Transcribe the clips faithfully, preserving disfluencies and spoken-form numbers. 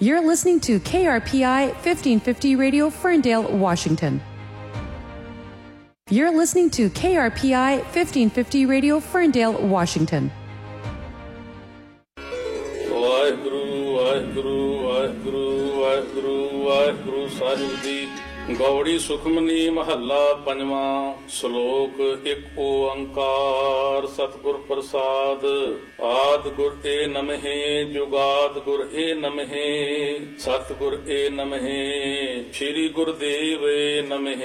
You're listening to K R P I fifteen fifty Radio, Ferndale, Washington. You're listening to K R P I fifteen fifty Radio, Ferndale, Washington. Waheguru Waheguru Waheguru Waheguru Waheguru Sahib ji. Gauri Sukhmani ਮਹੱਲਾ ਪੰਜਵਾਂ। ਸ਼ਲੋਕ ਇੱਕ ਓੰਕਾਰ ਸਤਿਗੁਰ ਪ੍ਰਸਾਦ। ਆਦ ਗੁਰ ਏ ਨਮਹਿ ਜੁਗਾਦ ਗੁਰ ਏ ਨਮਹਿ ਸਤਿਗੁਰ ਏ ਨਮਹਿ ਸ਼੍ਰੀ ਗੁਰਦੇਵ ਏ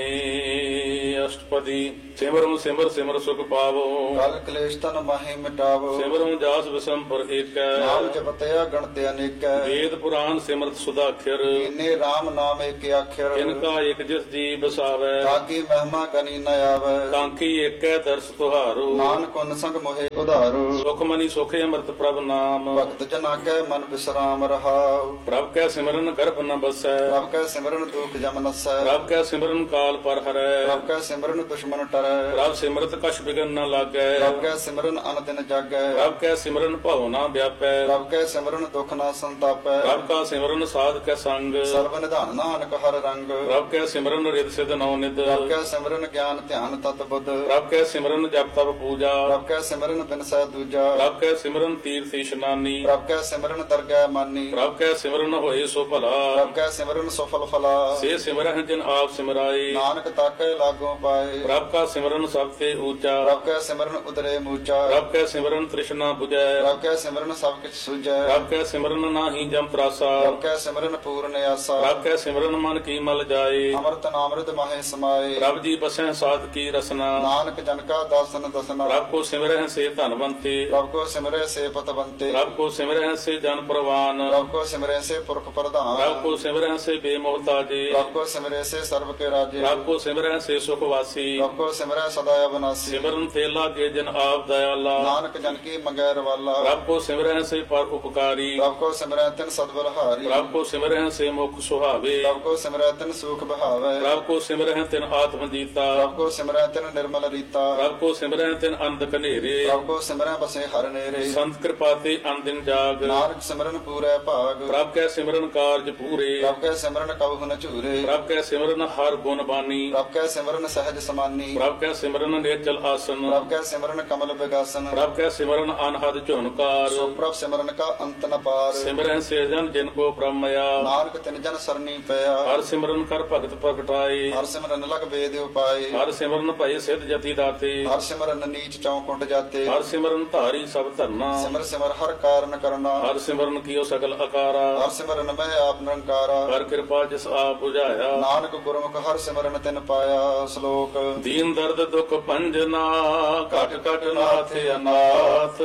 ਨਮਹਿ। ਅਸ਼ਟਪਦੀ। ਸਿਮਰੋ ਸਿਮਰ ਸਿਮਰ ਸੁਖ ਪਾਵੋ ਕਲ ਕਲੇਸ਼ ਤਨ ਮਾਹੀ ਮਿਟਾਵੋ। ਸਿਮਰੋ ਜਾਸ ਵਿਸਮ ਪਰ ਏਕੈ ਨਾਮ ਜਪਤਿਆ ਗਣਤੇ ਅਨੇਕੈ। ਵੇਦ ਪੁਰਾਨ ਸਿਮਰਤ ਸੁਦਾਖਰ ਇਨੇ ਰਾਮ ਨਾਮ ਏਕ ਆਖਰ। ਇਨਕਾ ਇੱਕ ਜਿਸ ਜੀ ਬਸਾਵੈ ਤਾਕੀ ਮਹਿਮਾ ਕਨੀ ਨ ਆਵੈ। ਕਾਂਖੀ ਏਕੈ ਦਰਸ ਤੁਹਾਰੋ ਨਾਨਕ ਉਨ ਸੰਗ ਮੋਹਿ ਉਧਾਰੋ। ਸੁਖ ਮਨੀ ਸੁਖੇ ਅੰਮ੍ਰਿਤ ਪ੍ਰਭ ਨਾਮ ਭਗਤ ਜਨਾ ਕੈ ਮਨ ਬਿਸਰਾਮ ਰਹਾਉ। ਪ੍ਰਭ ਕੈ ਸਿਮਰਨ ਗਰਭ ਨ ਬਸੈ ਪ੍ਰਭ ਕੈ ਸਿਮਰਨ ਦੁਖ ਜਮ ਨਸੈ। ਪ੍ਰਭ ਕੈ ਸਿਮਰਨ ਕਾਲ ਪਰ ਹਰੈ ਪ੍ਰਭ ਕੈ ਸਿਮਰਨ ਦੁਸ਼ਮਨ ਟਰੈ। ਪ੍ਰਭ ਸਿਮਰਤ ਕਛ ਬਿਗਨ ਨ ਲਾਗੈ ਪ੍ਰਭ ਕੈ ਸਿਮਰਨ ਅਨ ਦਿਨ ਜਾਗੈ। ਪ੍ਰਭ ਕੈ ਸਿਮਰਨ ਭਉ ਨ ਵਿਆਪੈ ਪ੍ਰਭ ਕੈ ਸਿਮਰਨ ਦੁਖ ਨ ਸੰਤਾਪੈ। ਪ੍ਰਭ ਕਾ ਸਿਮਰਨ ਸਾਧ ਕੈ ਸੰਗ ਸਰਬ ਨਿਧਾਨ ਨਾਨਕ ਹਰ ਰੰਗ। ਪ੍ਰਭ ਕੈ ਸਿਮਰਨ ਰਿਦ ਸਿਧ ਨਉ ਨਿਧ ਪ੍ਰਭ ਕੈ ਸਿਮਰਨ ਗਿਆਨ ਧਿਆਨ ਤਤ ਬੁੱਧ। ਪ੍ਰਭ ਕੈ ਸਿਮਰਨ ਜਪ ਤਪ ਪੂਜਾ ਪ੍ਰਭ ਕੈ ਸਿਮਰਨ ਬਿਨਸੈ ਦੂਜਾ। ਪ੍ਰਭ ਕੈ ਸਿਮਰਨ ਤੀਰਥ ਇਸ਼ਨਾਨੀ ਪ੍ਰਭ ਕੈ ਸਿਮਰਨ ਦਰਗਹਿ ਮਾਨੀ। ਪ੍ਰਭ ਕੈ ਸਿਮਰਨ ਹੋਏ ਸੋ ਭਲਾ ਪ੍ਰਭ ਕੈ ਸਿਮਰਨ ਸਫਲ ਫਲਾ। ਸੇ ਸਿਮਰਹਿ ਜਿਨ ਆਪ ਸਿਮਰਾਏ ਨਾਨਕ ਤਾਕੈ ਲਾਗੋ ਪਾਏ। ਪ੍ਰਭ ਕਾ ਸਿਮਰਨ ਸਭ ਤੇ ਊਚਾ ਪ੍ਰਭ ਕੈ ਸਿਮਰਨ ਉਦਰੇ ਮੂਚਾ। ਪ੍ਰਭ ਕੈ ਸਿਮਰਨ ਤ੍ਰਿਸ਼ਨਾ 부ਜੈ ਪ੍ਰਭ ਕੈ ਸਿਮਰਨ ਸਭ ਕਿਛ ਸੁਝੈ। ਪ੍ਰਭ ਕੈ ਸਿਮਰਨ ਨਾਹੀ ਜਮ ਤਰਾਸਾ ਪ੍ਰਭ ਕੈ ਸਿਮਰਨ ਪੂਰਨ ਆਸਾ। ਪ੍ਰਭ ਕੈ ਸਿਮਰਨ ਮਨ ਕੀ ਮਲ ਜਾਏ ਅੰਮ੍ਰਿਤ ਨਾਮ੍ਰਿਤ ਮਾਹੇ ਸਮਾਏ। ਪ੍ਰਭ ਜੀ ਬਸੈ ਸਾਧ ਕੀ ਰਸਨਾ ਨਾਨਕ ਜਨ ਕਾ ਦਾਸਨ ਦਸਨਾ। ਪ੍ਰਭ ਕੋ ਸਿਮਰਹਿ ਸੇ ਧਨਵੰਤੇ ਪ੍ਰਭ ਕੋ ਸਿਮਰੈ ਸੇ ਪਤਵੰਤੇ। ਪ੍ਰਭ ਕੋ ਸਿਮਰਹਿ ਸੇ ਜਨ ਪ੍ਰਵਾਨ ਪ੍ਰਭ ਕੋ ਸਿਮਰੈ ਸੇ ਪੁਰਖ ਪ੍ਰਧਾਨ। ਪ੍ਰਭ ਕੋ ਸਿਮਰਹਿ ਸੇ ਬੇਮੋਹਤਾਜੇ ਪ੍ਰਭ ਕੋ ਸਿਮਰੈ ਸੇ ਸਰਬ ਕੇ ਰਾਜੇ। ਪ੍ਰਭ ਕੋ ਸਿਮਰਹਿ ਸੇ ਸੁਖ ਵਾਸੀ ਪ੍ਰਭ ਕੋ ਸਿਮਰੈ ਸਦਾ ਅਬਨਾਸੀ। ਸਿਮਰਨ ਤੇ ਲਾਗੇ ਜਨ ਆਪ ਦਇਆਲਾ ਨਾਨਕ ਜਨ ਕੀ ਮੰਗੈ ਰਵਾਲਾ। ਪ੍ਰਭ ਕੋ ਸਿਮਰਹਿ ਸੇ ਪਰ ਉਪਕਾਰੀ ਪ੍ਰਭ ਕੋ ਸਿਮਰੈ ਤਿਨ ਸਦਬਲਹਾਰੀ। ਪ੍ਰਭ ਕੋ ਸਿਮਰਹਿ ਸੇ ਮੁਖ ਸੁਹਾਵੇ ਪ੍ਰਭ ਕੋ ਸਿਮਰੈ ਤਿਨ ਸੂਖ ਬਹਾਵੈ। ਪ੍ਰਭ ਕੋ ਸਿਮਰਹਿ ਤਿਨ ਆਤਮ ਜੀਤਾ ਪ੍ਰਭ ਕੋ ਸਿਮਰੈ ਤਿਨ ਨਿਰਮਲ ਰੀਤਾ। ਪ੍ਰਭ ਕੋ ਸਿਮਰਹਿ ਤਿਨ ਅੰਧ ਕਨੇਰੇ ਪ੍ਰਭ ਕੋ ਸਿਮਰੈ ਬਸੇ ਹਰ ਨੇਰੇ। ਸੰਤ ਕਿਰਪਾ ਤੇ ਅੰਦਿਨ ਜਾਗ ਨਾਨਕ ਸਿਮਰਨ ਪੂਰੈ ਭਾਗ। ਪ੍ਰਭ ਕੈ ਸਿਮਰਨ ਕਾਰਜ ਪੂਰੇ ਪ੍ਰਭ ਕੈ ਸਿਮਰਨ ਕਬਹੁ ਨ ਝੂਰੇ। ਪ੍ਰਭ ਕੈ ਸਿਮਰਨ ਹਰ ਗੁਣ ਬਾਨੀ ਪ੍ਰਭ ਕੈ ਸਿਮਰਨ ਸਹਿਜ ਸਮਾਨੀ। ਪ੍ਰਭ ਕੈ ਸਿਮਰਨ ਨੇਚਲ ਆਸਨ ਪ੍ਰਭ ਕੈ ਸਿਮਰਨ ਕਮਲ ਵਿਗਾਸਨ। ਪ੍ਰਭ ਕੈ ਸਿਮਰਨ ਅਨਹਦ ਝੁਨਕਾਰ ਸੋ ਪ੍ਰਭ ਸਿਮਰਨ ਕਾ ਅੰਤ ਨ ਪਾਰ। ਸਿਮਰਹਿ ਸੇ ਜਨ ਜਿਨ ਕੋ ਬ੍ਰਹਮਇਆ ਨਾਨਕ ਤਿਨ ਜਨ ਸਰਨੀ ਪਿਆ। ਹਰ ਸਿਮਰਨ ਕਰ ਭਗਤ ਪ੍ਰਗਟਾਏ ਹਰ ਸਿਮਰਨ ਲਗ ਵੇਦ ਉਪਾਏ। ਹਰ ਸਿਮਰਨ ਭਏ ਸਿਧ ਜਤੀ ਦਾਤੇ ਹਰ ਸਿਮਰਨ ਨੀਚ ਚੌਕੁੰਟ ਜਾਤੇ। ਹਰ ਸਿਮਰਨ ਧਾਰੀ ਸਭ ਧਰਨਾ ਸਿਮਰ ਸਿਮਰ ਹਰ ਕਾਰਨ ਕਰਨਾ। ਹਰ ਸਿਮਰਨ ਕੀਓ ਸਗਲ ਅਕਾਰਾ ਹਰ ਸਿਮਰਨ ਮੈਂ ਆਪ ਨਿਰੰਕਾਰਾ। ਹਰ ਕਿਰਪਾ ਜਿਸ ਆਪ ਬੁਝਾਇਆ ਨਾਨਕ ਗੁਰਮੁਖ ਹਰ ਸਿਮਰਨ ਤਿਨ ਪਾਇਆ। ਸ਼ਲੋਕ। ਦੀਨ ਦਰਦ ਦੁਖ ਭੰਜਨਾ ਘਟ ਘਟ ਨਾਥ ਅਨਾਥ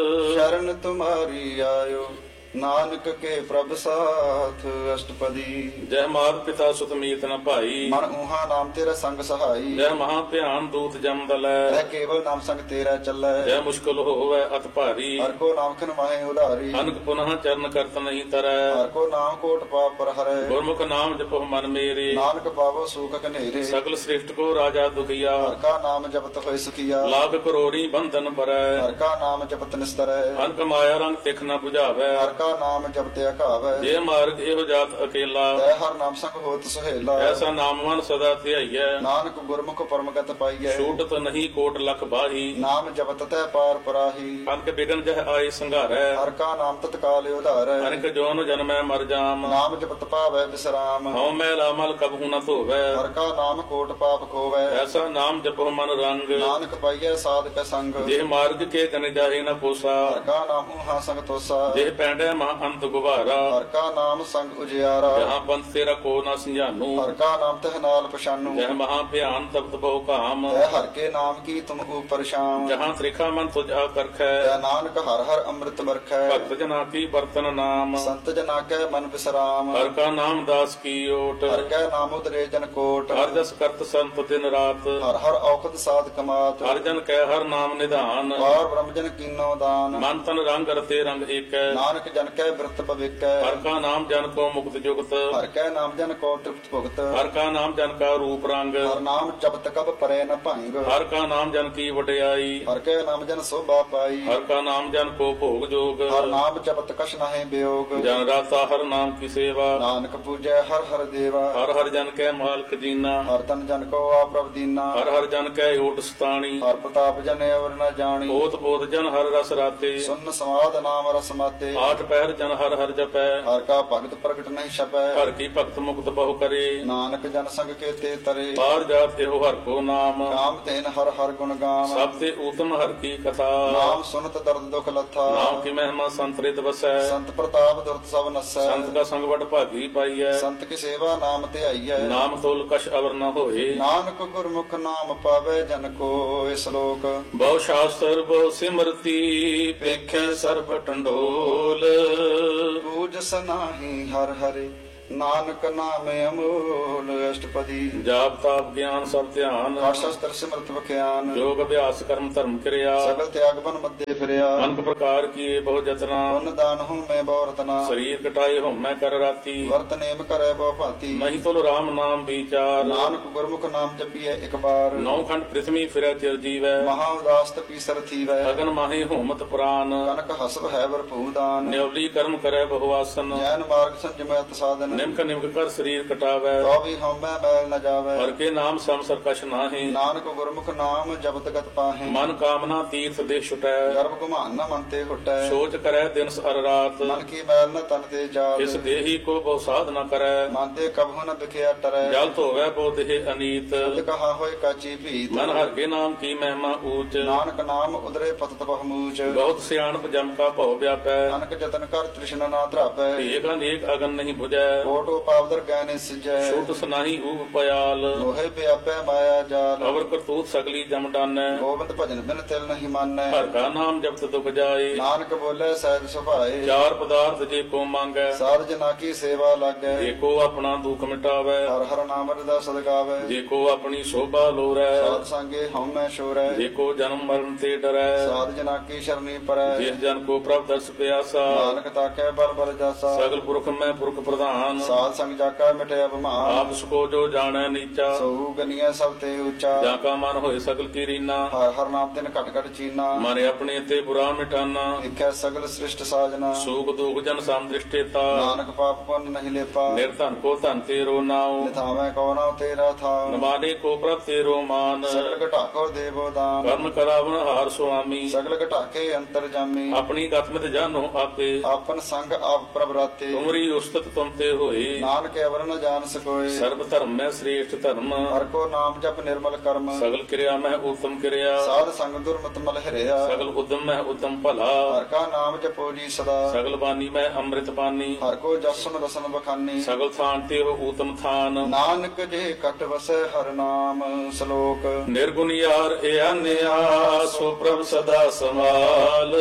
ਸ਼ਰਨ ਤੁਮਾਰੀ ਆਇਓ ਨਾਨਕ ਕੇ ਪ੍ਰਭ ਸਾਥ। ਅਸ਼ਟਪਦੀ। ਜੈ ਮਾਤ ਪਿਤਾ ਸੁਤ ਮੀਤ ਨ ਭਾਈ ਮਨ ਊਹਾ ਨਾਮ ਤੇਰਾ ਸੰਗ ਸਹਾਈ। ਜੈ ਮਹਾ ਭਿਆਨ ਦੂਤ ਜਮ ਦਲੈ ਰਹਿ ਕੇਵਲ ਨਾਮ ਸੰਗ ਤੇਰਾ ਚੱਲੈ। ਜੈ ਮੁਸ਼ਕਲ ਹੋਵੈ ਅਤ ਭਾਰੀ ਹਰ ਕੋ ਨਾਮ ਖਨ ਮਾਹੇ ਉਧਾਰੀ। ਅਨਕ ਪੁਨః ਚਰਨ ਕਰਤ ਨਹੀਂ ਤਰੈ ਹਰ ਕੋ ਨਾਮ ਕੋਟ ਪਾਪ ਪਰ ਹਰੈ। ਗੁਰਮੁਖ ਨਾਮ ਜਪੋ ਮਨ ਮੇਰੇ ਨਾਨਕ ਪਾਵੋ ਸੂਖ ਕਨੇਰੇ। ਸਗਲ ਸ੍ਰਿਸ਼ਟ ਕੋ ਰਾਜਾ ਦੁਖੀਆ ਹਰ ਕਾ ਨਾਮ ਜਪਤ ਹੋਏ ਸੁਖੀਆ। ਲਾਭ ਕਰੋੜੀ ਬੰਧਨ ਪਰੈ ਹਰ ਕਾ ਨਾਮ ਜਪਤ ਨਿਸਤਰੈ। ਅਨਕ ਮਾਇਆ ਰੰਗ ਤਿਖ ਨ 부ਝਾਵੈ ਹਰ ਕਾ ਨਾਮ ਜਪਤ ਅਘਾਵੈ। ਜੇ ਮਾਰਗ ਇਹੋ ਜਾਤ ਅਕੇਲਾ ਤੈ ਹਰ ਨਾਮ ਸੰਗ ਹੋਤ ਸੁਹੇਲਾ। ਐਸਾ ਨਾਮ ਮਨ ਸਦਾ ਧਿਆਈਐ ਨਾਨਕ ਗੁਰਮੁਖ ਪਰਮਗਤ ਪਾਈਐ। ਛੂਟਤ ਨਹੀਂ ਕੋਟ ਲਖ ਬਾਹੀ ਨਾਮ ਜਪਤ ਤੈ ਪਾਰ ਪਰਾਹੀ। ਅਨਕ ਬਿਗਨ ਜਹ ਆਏ ਸੰਘਾਰੈ ਹਰ ਕਾ ਨਾਮ ਤਤਕਾਲ ਉਧਾਰੈ। ਅਨਕ ਜੋਨ ਜਨਮੈ ਮਰ ਜਾਮ ਨਾਮ ਜਪਤ ਪਾਵੈ ਬਿਸਰਾਮ। ਹਉ ਮੈਲ ਅਮਲ ਕਬਹੂ ਨ ਧੋਵੈ ਹਰ ਕਾ ਨਾਮ ਕੋਟ ਪਾਪ ਖੋਵੈ। ਐਸਾ ਨਾਮ ਜਪੋ ਮਨ ਰੰਗ ਨਾਨਕ ਪਾਈਐ ਸਾਧਕ ਸੰਗ। ਜੇ ਮਾਰਗ ਕੇ ਕਨ ਜਾਹੇ ਨ ਕੋਸਾ ਹਰ ਕਾ ਨਾਮ ਊਹਾ ਸੰਗ ਤੋਸਾ। ਜੇ ਪੈਂਡੈ ਮਾ ਅੰਤ ਗੁਬਾਰਾ ਹਰ ਕਾ ਨਾਮ ਸੰਗ ਉਜਿਆਰਾ। ਜਹਾਂ ਪੰਥ ਤੇਰਾ ਕੋ ਨ ਸੰਜਾਨੂ ਹਰ ਕਾ ਨਾਮ ਤਹ ਨਾਲ ਪਛਾਨੂ। ਜਹ ਮਹਾ ਭਿਆਨ ਤਪਤ ਬਹੁ ਕਾਮ ਤੈ ਹਰ ਕੇ ਨਾਮ ਕੀ ਤੁਮ ਉਪਰ ਸ਼ਾਮ। ਜਹਾਂ ਤ੍ਰਿਖਾ ਮਨ ਤੁਝਾ ਕਰਖੈ ਤੈ ਨਾਨਕ ਹਰ ਹਰ ਅੰਮ੍ਰਿਤ ਬਰਖੈ। ਭਗਤ ਜਨਾ ਕੀ ਬਰਤਨ ਨਾਮ ਸੰਤ ਜਨਾ ਕੈ ਮਨ ਬਿਸਰਾਮ। ਹਰ ਕਾ ਨਾਮ ਦਾਸ ਕੀ ਓਟ ਹਰ ਕੈ ਨਾਮ ਉਦਰੇ ਜਨ ਕੋਟ। ਹਰ ਜਸ ਕਰਤ ਸੰਤ ਦਿਨ ਰਾਤ ਹਰ ਹਰ ਔਖਦ ਸਾਧ ਕਮਾਤ। ਹਰ ਜਨ ਕੈ ਹਰ ਨਾਮ ਨਿਧਾਨ ਔਰ ਬ੍ਰਹਮ ਜਨ ਕੀਨੋ ਦਾਨ। ਮਨ ਤਨ ਰੰਗ ਰਤੇ ਰੰਗ ਏਕੈ ਨਾਨਕ ਜਨ ਕੈ ਬਿਰਤ ਭਵਿਕੈ ਹਰ ਕਾ ਨਾਮ ਜਨ ਕੋ ਮੁਕਤ ਜੁਗਤ ਹਰ ਕੈ ਨਾਮ ਜਨ ਕੋ ਤ੍ਰਿਪਤ ਭੁਗਤ ਹਰ ਕਾ ਨਾਮ ਜਨ ਕਾ ਰੂਪ ਰੰਗ ਹਰ ਨਾਮ ਜਪਤ ਕਬ ਪਰੈ ਨ ਭੰਗ ਹਰ ਕਾ ਨਾਮ ਜਨ ਕੀ ਵਡਿਆਈ ਹਰ ਕੈ ਨਾਮ ਜਨ ਸੋਭਾ ਪਾਈ ਹਰ ਕਾ ਨਾਮ ਜਨ ਕੋ ਭੋਗ ਜੋਗ ਹਰ ਨਾਮ ਜਪਤ ਕਛ ਨਾਹਿ ਬਿਯੋਗ ਜਨ ਰਾਤਾ ਹਰ ਨਾਮ ਕੀ ਸੇਵਾ ਨਾਨਕ ਪੂਜੈ ਹਰ ਹਰ ਦੇਵਾ ਹਰ ਹਰ ਜਨ ਕੈ ਮਾਲਕ ਜੀਨਾ ਹਰ ਤਨ ਜਨ ਕੋ ਆਪ ਪ੍ਰਭ ਦੀਨਾ ਹਰ ਹਰ ਜਨ ਕੈ ਓਟ ਸਤਾਣੀ ਹਰ ਪ੍ਰਤਾਪ ਜਨ ਅਵਰ ਨ ਜਾਣੀ ਓਤ ਬੋਧ ਜਨ ਹਰ ਰਸ ਰਾਤੇ ਸੁਨ ਸਮਾਦ ਨਾਮ ਰਸ ਮਾਤੇ ਆਠ ਪਹਿਰ ਜਨ ਹਰ ਹਰ ਜਪੈ ਹਰ ਕਾ ਭਗਤ ਪ੍ਰਗਟ ਨਹੀਂ ਛਪੈ ਹਰ ਕੀ ਭਗਤ ਮੁਕਤ ਬਹੁ ਕਰੇ ਨਾਨਕ ਜਨ ਸੰਗ ਕੇ ਤੇ ਤਰੇ ਬਾਹਰ ਜਾਤ ਇਹੋ ਹਰ ਕੋ ਨਾਮ ਨਾਮ ਤੇਨ ਹਰ ਹਰ ਗੁਣ ਗਾਮ ਸਭ ਤੇ ਊਤਮ ਹਰ ਕੀ ਕਥਾ ਨਾਮ ਸੁਨਤ ਦਰਦ ਦੁਖ ਲਥਾ ਨਾਮ ਕੀ ਮਹਿਮਾ ਸੰਤਰਿਤ ਵਸੈ ਸੰਤ ਪ੍ਰਤਾਪ ਦੁਰਤ ਸਭ ਨਸੈ ਸੰਤ ਕਾ ਸੰਗ ਵਡ ਭਾਗੀ ਪਾਈਐ ਸੰਤ ਕੀ ਸੇਵਾ ਨਾਮ ਤੇ ਆਈਐ ਨਾਮ ਤੋਲ ਕਛ ਅਵਰ ਨ ਹੋਏ ਨਾਨਕ ਗੁਰਮੁਖ ਨਾਮ ਪਾਵੇ ਜਨ ਕੋ ਸ਼ਲੋਕ ਬਹੁ ਸ਼ਾਸਤਰ ਬਹੁ ਸਿਮਰਤੀ ਪੇਖੈ ਸਰਬ ਟੰਡੋਲ ਪੂਜਸ ਨਾਹੀ ਹਰ ਹਰਿ ਨਾਨਕ ਨਾਮ ਅਮੋਲ ਅਸ਼ਟਪਦੀ ਜਾਪ ਤਾਪ ਗਿਆਨ ਸਭ ਧਿਆਨ ਸ਼ਸਤਰ ਸਿਮਰਤ ਬਖਿਆਨ ਯੋਗ ਅਭਿਆਸ ਕਰਮ ਧਰਮ ਕਿਰਿਆ ਸਗਲ ਤਿਆਗ ਬਨ ਮੱਦੇ ਫਿਰਿਆ ਅਨਕ ਪ੍ਰਕਾਰ ਕੀਏ ਬਹੁ ਜਤਨਾ ਪੁੰਨ ਦਾਨ ਹੂੰ ਮੈਂ ਬਹੁ ਰਤਨਾ ਸਰੀਰ ਕਟਾਏ ਹਉਮੈ ਕਰ ਰਾਤੀ ਵਰਤ ਨੇਮ ਕਰੈ ਬਹੁ ਭਾਂਤੀ ਨਹੀਂ ਤੁਲ ਰਾਮ ਨਾਮ ਵਿਚਾਰ ਨਾਨਕ ਗੁਰਮੁਖ ਨਾਮ ਜਪੀਐ ਇੱਕ ਬਾਰ ਨੌ ਖੰਡ ਪ੍ਰਿਥਵੀ ਫਿਰੈ ਚਿਰ ਜੀਵੈ ਮਹਾ ਉਦਾਸ ਤਪੀ ਸਰ ਥੀਵੈ ਅਗਨ ਮਾਹੇ ਹੋਮਤ ਪ੍ਰਾਨ ਕਨਕ ਹਸਬ ਹੈ ਵਰਪੂ ਦਾਨ ਨਿਉਲੀ ਕਰਮ ਕਰੈ ਬਹੁ ਆਸਨ ਜੈਨ ਮਾਰਗ ਸੰਜਮੈ ਸਾਧਨ ਨਿਮਕ ਨਿਮਕ ਕਰ ਸਰੀਰ ਕਟਾਵੈ ਤੋ ਵੀ ਹਉਮੈ ਮੈਲ ਨ ਜਾਵੈ ਹਰ ਕੇ ਨਾਮ ਸਮ ਸਰਕਸ਼ ਨਾਹੀ ਨਾਨਕ ਗੁਰਮੁਖ ਨਾਮ ਜਪਤ ਗਤ ਪਾਹੇ ਮਨ ਕਾਮਨਾ ਤੀਰਥ ਦੇ ਛੁਟੈ ਗਰਭ ਗੁਮਾਨ ਨ ਮਨ ਤੇ ਹੁਟੈ ਸੋਚ ਕਰੈ ਦਿਨ ਅਰ ਰਾਤ ਮਨ ਕੀ ਮੈਲ ਨ ਤਨ ਤੇ ਜਾਤ ਇਸ ਦੇਹੀ ਕੋ ਬਹੁ ਸਾਧ ਨ ਕਰੈ ਮਨ ਤੇ ਕਬਹੁ ਨ ਬਿਖਿਆ ਟਰੈ ਜਲ ਧੋਵੈ ਬਹੁ ਦੇਹ ਅਨੀਤ ਜਲ ਕਹਾ ਹੋਏ ਕਾਚੀ ਭੀਤ ਮਨ ਹਰ ਕੇ ਨਾਮ ਕੀ ਮਹਿਮਾ ਊਚ ਨਾਨਕ ਨਾਮ ਉਦਰੇ ਪਤਤ ਬਹੁਮੂਚ ਬਹੁਤ ਸਿਆਣਪ ਜਮ ਕਾ ਭਉ ਵਿਆਪੈ ਨਾਨਕ ਜਤਨ ਕਰ ਤ੍ਰਿਸ਼ਨਾ ਨਾ ਧਰਾਪੈ ਏਕ ਅਨੇਕ ਅਗਨ ਨਹੀਂ 부ਜੈ ਕੋਟੋ ਪਾਵਦਰ ਗੈਨੇ ਸਿਜੈ ਛੂਟ ਸੁਨਾਹੀ ਊਪ ਪਿਆਲ ਲੋਹੇ ਪਿਆਪੈ ਮਾਇਆ ਜਾਲ ਅਵਰ ਕਰਤੂਤ ਸਗਲੀ ਜਮ ਡਾਨੈ ਗੋਬਿੰਦ ਭਜਨ ਬਿਨ ਤਿਲ ਨਹੀਂ ਮਾਨੈ ਹਰ ਕਾ ਨਾਮ ਜਪਤ ਦੁਖ ਜਾਏ ਨਾਨਕ ਬੋਲੇ ਸਹਿਜ ਸੁਭਾਏ ਚਾਰ ਪਦਾਰਥ ਜੇ ਕੋ ਮੰਗੈ ਸਾਧ ਜਨਾ ਕੀ ਸੇਵਾ ਲਾਗੈ ਜੇ ਕੋ ਆਪਣਾ ਦੁਖ ਮਿਟਾਵੈ ਹਰ ਹਰ ਨਾਮ ਰਦਾ ਸਦਗਾਵੈ ਜੇ ਕੋ ਆਪਣੀ ਸ਼ੋਭਾ ਲੋਰੈ ਸਾਧ ਸੰਗੇ ਹਉਮੈ ਸ਼ੋਰੈ ਜੇ ਕੋ ਜਨਮ ਮਰਨ ਤੇ ਡਰੈ ਸਾਧ ਜਨਾ ਕੀ ਸ਼ਰਨੀ ਪਰੈ ਜਿਸ ਜਨ ਕੋ ਪ੍ਰਭ ਦਰਸ ਪਿਆਸਾ ਨਾਨਕ ਤਾਕੈ ਬਲ ਬਲ ਜਾਸਾ ਸਗਲ ਪੁਰਖ ਮੈਂ ਪੁਰਖ ਪ੍ਰਧਾਨ ਸਾਧ ਸੰਗ ਜਾਕਾ ਮਿਟਿਆ ਬਿਮਾਰ ਆਪ ਸਕੋ ਜੋ ਜਾਣੈ ਨੀਚਾ ਸੋ ਗਨੀਐ ਸਭ ਤੇ ਉੱਚਾ ਜਾਂ ਕਾ ਮਨ ਹੋਏ ਸਗਲ ਕੀ ਰੀਨਾ ਹਰ ਹਰ ਨਾਮ ਤਿਨ ਘਟ ਘਟ ਚੀਨਾ ਮਨ ਆਪਣੇ ਤੇ ਬੁਰਾ ਮਿਟਾਨਾ ਦੇਖੈ ਸਗਲ ਸ੍ਰਿਸ਼ਟ ਸਾਜਨਾ ਸੂਖ ਦੁਖ ਜਨ ਸਮ ਦ੍ਰਿਸ਼ਟੇਤਾ ਨਾਨਕ ਪਾਪ ਪੁੰਨ ਨਹੀਂ ਲੇਪਾ ਨਿਰਧਨ ਕੋ ਧਨ ਤੇਰੋ ਨਾਉ ਨਿਥਾਵੈ ਕੋ ਨਾਮ ਤੇਰਾ ਥਾਉ ਨਮਾਨੇ ਕੋ ਪ੍ਰਭ ਤੇਰੋ ਮਾਨ ਸਗਲ ਘਟਾਕੋ ਦੇਵੋ ਦਾਨ ਕਰਮ ਕਰਾਵਨ ਹਾਰ ਸੁਆਮੀ ਸਗਲ ਘਟਾਕੇ ਅੰਤਰ ਜਾਮੀ ਆਪਣੀ ਗਤਮਿਤ ਜਾਨੋ ਆਪੇ ਆਪਨ ਸੰਗ ਆਪ ਪ੍ਰਭ ਰਾਤੇ ਤੁਮਰੀ ਉਸਤਤ ਤੁਮ ਤੇ ਹੋਏ ਨਾਨਕ ਅਵਰ ਨ ਜਾਣ ਸਕੋਏ ਸਰਬ ਧਰਮ ਮੈਂ ਸ੍ਰੇਸ਼ਟ ਧਰਮ ਹਰ ਕੋ ਨਾਮ ਜਪ ਨਿਰਮਲ ਕਰਮ ਸਗਲ ਕਿਰਿਆ ਮੈਂ ਉਤਮ ਕਿਰਿਆ ਸਾਧ ਸੰਗ ਦੁਰਮਤ ਮਲ ਹਰਿਆ ਸਗਲ ਉਦਮ ਮੈਂ ਉਤਮ ਭਲਾ ਹਰ ਕਾ ਨਾਮ ਜਪੋ ਜੀ ਸਦਾ ਸਗਲ ਬਾਣੀ ਮੈਂ ਅੰਮ੍ਰਿਤ ਪਾਨੀ ਹਰ ਕੋ ਜਸਨ ਰਸਨ ਬਖਾਨੀ ਸਗਲ ਥਾਨ ਤੇ ਹੋ ਊਤਮ ਥਾਨ ਨਾਨਕ ਜੇ ਕਟ ਵਸੈ ਹਰ ਨਾਮ ਸ਼ਲੋਕ ਨਿਰਗੁਣ ਯਾਰ ਇਆਨਿਆ ਸੋ ਪ੍ਰਭ ਸਦਾ ਸਮਾਲ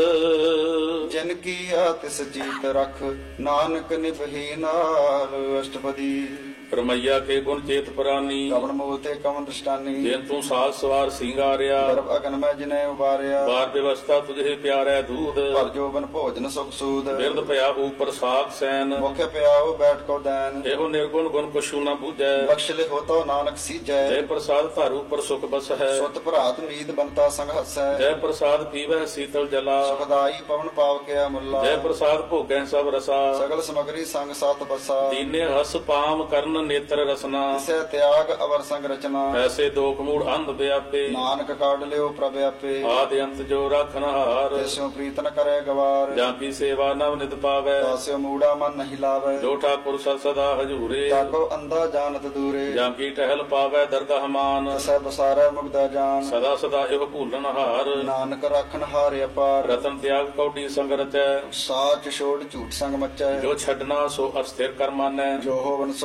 ਜਿਨ ਕੀਆ ਤਿਸ ਜੀਤ ਰਖ ਨਾਨਕ ਨਿਭੀ ਨਾਲ ਅਸ਼ਟਪਦੀ ਰਮਈਆ ਕੇ ਗੁਣ ਚੇਤ ਪ੍ਰਾਨੀ ਕਵਨ ਮੂਲ ਤੇ ਕਵਨ ਦ੍ਰਿਸ਼ਟਾਨੀ ਜਿਨ ਤੂੰ ਸਾਜ ਸਵਾਰ ਸਿੰਗਾਰਿਆ ਗਰਭ ਅਗਨ ਮੈਂ ਜਿਨੇ ਉਬਾਰਿਆ ਬਾਰ ਵਿਵਸਥਾ ਤੁਝੇ ਪਿਆਰੈ ਦੂਧ ਭਰ ਜੋਬਨ ਭੋਜਨ ਸੁਖ ਸੂਦ ਬਿਰਦ ਭਇਆ ਉਪਰ ਸਾਖ ਸੈਨ ਮੁਖ ਪਿਆਉ ਬੈਠ ਕੋ ਦੈਨ ਇਹੋ ਨਿਰਗੁਣ ਗੁਣ ਕੁਛੂ ਨਾ ਬੂਝੈ ਬਖਸ਼ ਲੇ ਹੋਤੋ ਨਾਨਕ ਸੀਜੈ ਜੈ ਪ੍ਰਸਾਦ ਧਾਰ ਉਪਰ ਸੁਖ ਬਸ ਹੈ ਸੁਤ ਭਰਾਤ ਮੀਤ ਬੰਤਾ ਸੰਗ ਹਸੈ ਜੈ ਪ੍ਰਸਾਦ ਪੀਵੈ ਸੀਤਲ ਜਲਾ ਸੁਖਦਾਈ ਪਵਨ ਪਾਵ ਕੇ ਮੁੱਲਾ ਜੈ ਪ੍ਰਸਾਦ ਭੋਗੈ ਸਭ ਰਸਾ ਸਗਲ ਸਮਗਰੀ ਸੰਗ ਸਤ ਬਸਾ ਦੀਨੇ ਹਸ ਪਾਮ ਕਰਨ ਨੇਤਰ ਰਸਨਾ ਤਿਸੈ ਤਿਆਗ ਅਵਰ ਸੰਗ ਰਚਨਾ ਐਸੇ ਦੋਖ ਮੂੜ ਅੰਧ ਵਿਆਪੇ ਨਾਨਕ ਕਾਢ ਲਿਓ ਪ੍ਰਭ ਆਪੇ ਆਦਿ ਅੰਤ ਜੋ ਰਾਖਨ ਹਾਰ ਤਿਸਿਓ ਪ੍ਰੀਤ ਨ ਕਰੇ ਗਵਾਰ ਜਾਂ ਕੀ ਸੇਵਾ ਨਵ ਨਿਤ ਪਾਵੈ ਤਾਸਿਓ ਮੂੜਾ ਮਨ ਨਹੀਂ ਲਾਵੇ ਜੋ ਠਾਕੁਰ ਸਦ ਸਦਾ ਹਜੂਰੇ ਤਾਕੋ ਅੰਧਾ ਜਾਣਤ ਦੂਰੇ ਜਾਂ ਕੀ ਟਹਿਲ ਪਾਵੈ ਦਰਗਾਹ ਮਾਨ ਤਿਸੈ ਬਸਾਰੈ ਮੁਗਦਾ ਜਾਨ ਸਦਾ ਸਦਾ ਇਹੋ ਭੂਲਨ ਹਾਰ ਨਾਨਕ ਰਾਖਨ ਹਾਰ ਅਪਾਰ ਰਤਨ ਤਿਆਗ ਕੌਡੀ ਸੰਗ ਰਚੈ ਸਾਚ ਛੋੜ ਝੂਠ ਸੰਗ ਮਚੈ ਜੋ ਛੱਡਣਾ ਸੋ ਅਸਥਿਰ ਕਰ ਮਾਨੈ ਜੋ ਹੋਵਨ ਸੋ ਦੂਰ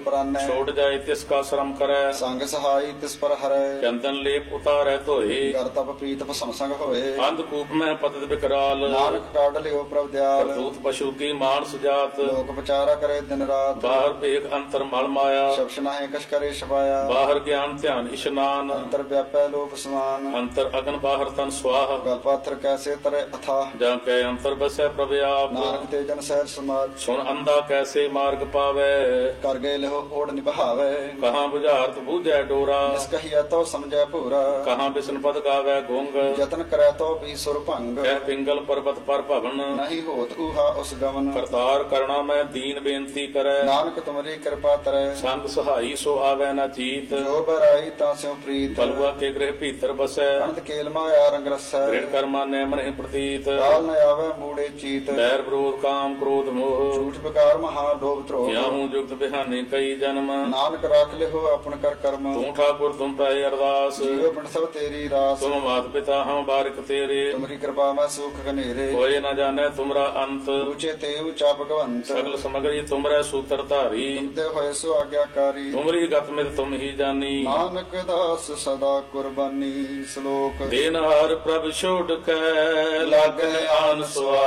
ਪ੍ਰਾਨੈ ਛੋੜ ਜਾਏ ਤਿਸ ਕਾ ਸ਼ਰਮ ਕਰੈ ਸੰਗ ਸਹਾਈ ਤਿਸ ਪਰ ਹਰੈ ਚੰਦਨ ਲੇਪ ਉਤਾਰੈ ਧੋਏ ਕਰ ਤਪ ਪ੍ਰੀਤ ਭਸਮ ਸੰਗ ਹੋਏ ਅੰਧਕੂਪ ਮੈਂ ਪਤਿਤ ਬਿਕਰਾਲ ਨਾਨਕ ਕਾਢ ਲਿਓ ਪ੍ਰਭ ਦਿਆਲ ਕਰਤੂਤ ਪਸ਼ੂ ਕੀ ਮਾਨ ਸੁਜਾਤ ਲੋਕ ਵਿਚਾਰਾ ਕਰੇ ਦਿਨ ਰਾਤ ਬਾਹਰ ਭੇਖ ਅੰਤਰ ਮਲ ਮਾਇਆ ਸ਼ਬਦ ਨਾਹੇ ਕਛ ਕਰੇ ਛਪਾਇਆ ਬਾਹਰ ਗਿਆਨ ਧਿਆਨ ਇਸ਼ਨਾਨ ਅੰਤਰ ਵਿਆਪੈ ਲੋਕ ਸਮਾਨ ਅੰਤਰ ਅਗਨ ਬਾਹਰ ਤਨ ਸਵਾਹ ਗਲ ਪਾਥਰ ਕੈਸੇ ਤਰੇ ਅਥਾ ਜਾਂ ਕੈ ਅੰਤਰ ਬਸੈ ਪ੍ਰਭ ਆਪ ਨਾਨਕ ਤੇ ਜਨ ਸਹਿਜ ਸਮਾਜ ਸੁਣ ਅੰਧਾ ਕੈਸੇ ਮਾਰਗ ਪਾਵੈ ਕਰ ਗਏ ਲਹੋ ਓੜ ਨਿਭਾਵੇ ਕਹਾਂ ਬੁਝਾਰਤ ਬੂਝੈ ਡੋਰਾ ਇਸ ਕਹੀਐ ਤੋ ਸਮਝੈ ਭੂਰਾ ਕਹਾਂ ਬਿਸਨ ਪਦ ਗਾਵੈ ਗੁੰਗ ਯਤਨ ਕਰੈ ਤੋ ਵੀ ਸੁਰ ਭੰਗ ਕਹਿ ਪਿੰਗਲ ਪਰਬਤ ਪਰ ਭਵਨ ਨਹੀਂ ਹੋਤ ਊਹਾ ਉਸ ਗਮਨ ਕਰਤਾਰ ਕਰਣਾ ਮੈਂ ਦੀਨ ਬੇਨਤੀ ਕਰੈ ਨਾਨਕ ਤੁਮਰੀ ਕਿਰਪਾ ਤਰੈ ਸੰਗ ਸਹਾਈ ਸੋ ਆਵੈ ਨਾ ਜੀਤ ਜੋ ਬਰਾਈ ਤਾਂ ਸਿਉ ਪ੍ਰੀਤ ਪਲਵਾ ਕੇ ਗ੍ਰਹਿ ਭੀਤਰ ਬਸੈ ਅੰਤ ਕੇਲ ਮਾਇਆ ਰੰਗ ਰਸੈ ਦ੍ਰਿੜ ਕਰਮਾ ਨੇ ਮਨਿ ਪ੍ਰਤੀਤ ਕਾਲ ਨ ਆਵੇ ਮੂੜੇ ਚੀਤ ਬੈਰ ਵਿਰੋਧ ਕਾਮ ਕ੍ਰੋਧ ਮੋਹ ਝੂਠ ਬਕਾਰ ਮਹਾ ਲੋਭ ਧਰੋਹ ਕਿਆਹੂ ਜੁਗਤ ਬਿਹਾਨੇ ਕਈ ਜਨਮ ਨਾਨਕ ਰਾਖ ਲਿਓ ਆਪਨ ਕਰ ਕਰਮ ਤੂੰ ਠਾਕੁਰ ਤੁਮ ਪੈ ਅਰਦਾਸ ਜੀਵ ਪਿੰਡ ਸਭ ਤੇਰੀ ਰਾਸ ਤੁਮ ਮਾਤ ਪਿਤਾ ਹਮ ਬਾਰਿਕ ਤੇਰੇ ਤੁਮਰੀ ਕਿਰਪਾ ਮੈਂ ਸੁਖ ਘਨੇਰੇ ਹੋਏ ਨਾ ਜਾਣੈ ਤੁਮਰਾ ਅੰਤ ਉੱਚੇ ਤੇ ਉੱਚਾ ਭਗਵੰਤ ਸਗਲ ਸਮਗਰੀ ਤੁਮਰੇ ਸੂਤਰ ਧਾਰੀ ਤੁਮਦੇ ਹੋਏ ਸੋ ਆਗਿਆਕਾਰੀ ਤੁਮਰੀ ਗਤ ਮਿਤ ਤੁਮ ਹੀ ਜਾਨੀ ਨਾਨਕ ਦਾਸ ਸਦਾ ਕੁਰਬਾਨੀ ਸ਼ਲੋਕ ਦੇਨਹਾਰ ਪ੍ਰਭ ਛੋੜ ਕੇ ਲਾਗੈ ਆਨ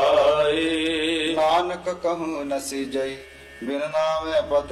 ਸੁਆਈ ਨਾਨਕ ਕਹੂੰ ਨਸੀ ਜਈ ਬਿਨ ਨਾਮੇ ਪਤ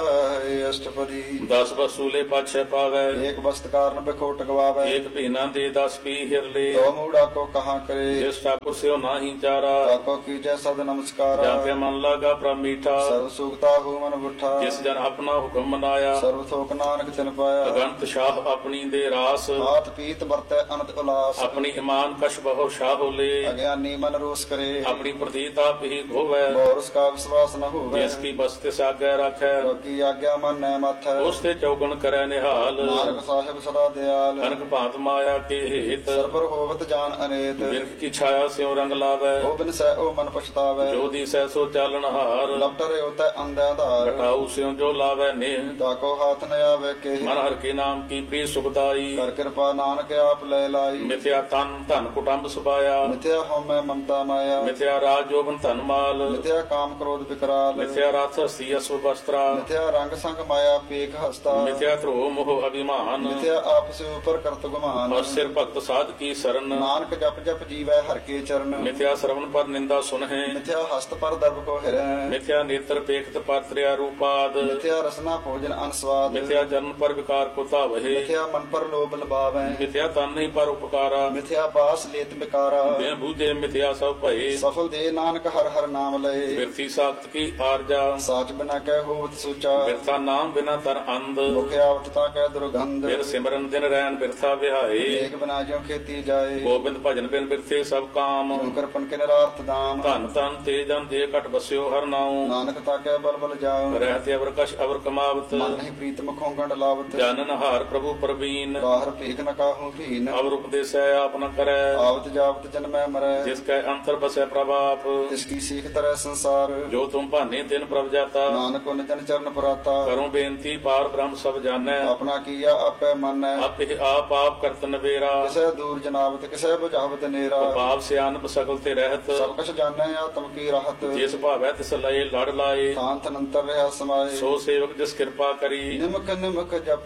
ਜਾਏ ਅਸ਼ਟਪਦੀ ਦਸ ਵਸੂਲੇ ਪਾਛੈ ਪਾਵੈ ਏਕ ਬਸਤ ਕਾਰਨ ਬਿਖੋਟ ਗਵਾਵੇ ਏਕ ਭੀਨਾ ਦੇ ਦਸ ਪੀ ਹਿਰਲੇ ਦੋ ਮੂੜਾ ਕੋ ਕਹਾ ਕਰੇ ਜਿਸ ਠਾਕੁਰ ਸਿਓ ਨਾਹੀ ਚਾਰਾ ਤਾਕੋ ਕੀਜੈ ਸਦ ਨਮਸਕਾਰ ਜਾਂ ਤੇ ਮਨ ਲਾਗਾ ਪ੍ਰਭ ਮੀਠਾ ਸਰਬ ਸੁਖਤਾ ਹੂ ਮਨ ਬੁੱਠਾ ਜਿਸ ਜਨ ਆਪਣਾ ਹੁਕਮ ਮਨਾਇਆ ਸਰਬ ਥੋਕ ਨਾਨਕ ਤਿਨ ਪਾਇਆ ਅਗੰਤ ਸ਼ਾਹ ਆਪਣੀ ਦੇ ਰਾਸ ਹਾਥ ਪੀਤ ਵਰਤੈ ਅਨੰਤ ਉਲਾਸ ਆਪਣੀ ਇਮਾਨ ਕਸ਼ ਬਹੁ ਸ਼ਾਹ ਹੋਲੇ ਅਗਿਆਨੀ ਮਨ ਰੋਸ ਕਰੇ ਆਪਣੀ ਪ੍ਰਤੀਤ ਆਪ ਹੀ ਗੋਵੈ ਬੋਰਸ ਕਾ ਵਿਸ਼ਵਾਸ ਨ ਹੋਵੇ ਜਿਸ ਕੀ ਬਸਤੇ ਸਾਗੈ ਰੱਖੈ ਕੀ ਆਗਿਆ ਮਨ ਨੈ ਮਥੈ ਉਸ ਤੇ ਚੌਗਣ ਕਰੈ ਨਿਹਾਲ ਨਾਨਕ ਸਾਹਿਬ ਸਦਾ ਦਿਆਲ ਕਨਕ ਭਾਂਤ ਮਾਇਆ ਕੇ ਹੇਤ ਸਰਬਰ ਹੋਵਤ ਜਾਨ ਅਨੇਤ ਬਿਰਖ ਕੀ ਛਾਇਆ ਸਿਉ ਰੰਗ ਲਾਵੈ ਉਹ ਬਿਨ ਸਹਿ ਉਹ ਮਨ ਪਛਤਾਵੇ ਜੋ ਦੀ ਸਹਿ ਸੋ ਚਾਲਣ ਹਾਰ ਲਪਟਰੇ ਉਤੈ ਅੰਧਿਆ ਧਾਰ ਘਟਾਉ ਸਿਉ ਜੋ ਲਾਵੈ ਨੇਹ ਤਾਕੋ ਹਾਥ ਨ ਆਵੇ ਕੇ ਮਨ ਹਰ ਕੇ ਨਾਮ ਕੀ ਪ੍ਰੀ ਸੁਖਦਾਈ ਕਰ ਕਿਰਪਾ ਨਾਨਕ ਆਪ ਲੈ ਲਾਈ ਮਿਥਿਆ ਤਨ ਧਨ ਕੁਟੰਬ ਸੁਭਾਇਆ ਮਿਥਿਆ ਹਉਮੈ ਮਮਤਾ ਮਾਇਆ ਮਿਥਿਆ ਰਾਜ ਜੋਬਨ ਧਨ ਮਾਲ ਮਿਥਿਆ ਕਾਮ ਕ੍ਰੋਧ ਵਿਕਰਾਲ ਮਿਥਿਆ ਰਥ ਹਸਤੀ ਅਸੁ ਵਸਤਰਾ ਮਿਥਿਆ ਰੰਗ ਸੰਗ ਮਾਇਆ ਪੇਖ ਹਸਤਾ ਮਿਥਿਆ ਧਰੋ ਮੋਹ ਅਭਿਮਾਨ ਮਿਥਿਆ ਆਪਸ ਉਪਰ ਕਰਤ ਗੁਮਾਨ ਔਰ ਸਿਰ ਭਗਤ ਸਾਧ ਕੀ ਸਰਨ ਨਾਨਕ ਜਪ ਜਪ ਜੀਵੈ ਹਰ ਕੇ ਚਰਨ ਮਿਥਿਆ ਸਰਵਨ ਪਰ ਨਿੰਦਾ ਸੁਨਹਿ ਮਿਥਿਆ ਹਸਤ ਪਰ ਦਰਬ ਕੋ ਹਿਰੈ ਮਿਥਿਆ ਨੇਤਰ ਪੇਖਤ ਪਾਤਰਿਆ ਰੂਪਾਦ ਮਿਥਿਆ ਰਸਨਾ ਭੋਜਨ ਅਨਸਵਾਦ ਮਿਥਿਆ ਜਨਮ ਪਰ ਵਿਕਾਰ ਕੋ ਧਾਵਹਿ ਮਿਥਿਆ ਮਨ ਪਰ ਲੋਭ ਲਬਾਵੈ ਮਿਥਿਆ ਤਨ ਨਹੀਂ ਪਰ ਉਪਕਾਰਾ ਮਿਥਿਆ ਬਾਸ ਲੇਤ ਬਿਕਾਰਾ ਬਿਨ ਬੂਝੇ ਮਿਥਿਆ ਸਭ ਭਏ ਸਫਲ ਦੇ ਨਾਨਕ ਹਰ ਹਰ ਨਾਮ ਲਏ ਬਿਰਥੀ ਸਾਖਤ ਕੀ ਆਰਜਾ ਸਾਚ ਬਿਨਾ ਕਹਿ ਹੋਵਤ ਸੂਚਾ ਬਿਰਥਾ ਨਾਮ ਬਿਨਾ ਤਰ ਅੰਧ ਮੁਖ ਆਵਤ ਤਾ ਕਹਿ ਦੁਰਗੰਧ ਬਿਰ ਸਿਮਰਨ ਦਿਨ ਰੈਣ ਬਿਰਥਾ ਵਿਹਾਏ ਏਕ ਬਿਨਾ ਜਿਉ ਖੇਤੀ ਜਾਏ ਗੋਬਿੰਦ ਭਜਨ ਬਿਨ ਬਿਰਥੇ ਸਭ ਕਾਮ ਸ਼ੰਕਰ ਪਨ ਕੇ ਨਿਰਾਰਥ ਦਾਮ ਧਨ ਧਨ ਤੇ ਜਨ ਦੇ ਘਟ ਬਸਿਓ ਹਰ ਨਾਉ ਨਾਨਕ ਤਾ ਕਹਿ ਬਲ ਬਲ ਜਾਉ ਰਹਿਤੇ ਅਵਰ ਕਛ ਅਵਰ ਕਮਾਵਤ ਮਨ ਨਹੀਂ ਪ੍ਰੀਤ ਮੁਖੋਂ ਗੰਢ ਲਾਵਤ ਜਾਨਨ ਹਾਰ ਪ੍ਰਭੂ ਪ੍ਰਵੀਨ ਬਾਹਰ ਭੀਖ ਨ ਕਾਹੂ ਭੀਨ ਅਵਰ ਉਪਦੇਸੈ ਆਪ ਨ ਕਰੈ ਆਵਤ ਜਾਵਤ ਜਨਮੈ ਮਰੈ ਜਿਸ ਕੈ ਅੰਤਰ ਬਸੈ ਪ੍ਰਭਾਪ ਤਿਸ ਕੀ ਸੀਖ ਤਰੈ ਸੰਸਾਰ ਜੋ ਤੁਮ ਭਾਨੇ ਤਿਨ ਪ੍ਰਭ ਜਾਤਾ ਨਾਨਕ ਉਨ ਜਨ ਚਰਨ ਪਰਾਤਾ ਕਰੋ ਬੇਨਤੀ ਪਾਰ ਬ੍ਰਹਮ ਸਭ ਜਾਣੈ ਆਪਣਾ ਕੀਆ ਆਪੇ ਮੰਨੈ ਆਪੇ ਆਪ ਆਪ ਕਰਤ ਨਵੇਰਾ ਕਿਸੇ ਦੂਰ ਜਨਾਵਤ ਕਿਸੇ ਬੁਝਾਵਤ ਨੇਰਾ ਪਾਪ ਸਿਆਨਪ ਸਕਲ ਤੇ ਰਹਿਤ ਸਭ ਕੁਛ ਜਾਣੈ ਆਤਮ ਕੀ ਰਾਹਤ ਜਿਸ ਭਾਵੈ ਤਿਸ ਲਏ ਲੜ ਲਾਏ ਸ਼ਾਂਤ ਅਨੰਤਰ ਰਹਾ ਸਮਾਏ ਸੋ ਸੇਵਕ ਜਿਸ ਕਿਰਪਾ ਕਰੀ ਨਿਮਕ ਨਿਮਕ ਜਪ